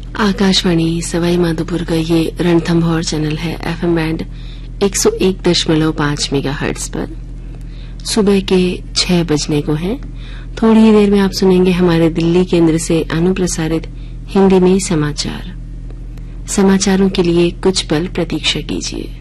आकाशवाणी सवाई माधोपुर का ये रणथंभौर चैनल है एफएम बैंड 101.5 मेगाहर्ट्ज पर। सुबह के 6 बजने को हैं। थोड़ी ही देर में आप सुनेंगे हमारे दिल्ली केंद्र से अनुप्रसारित हिंदी में समाचार। समाचारों के लिए कुछ पल प्रतीक्षा कीजिए।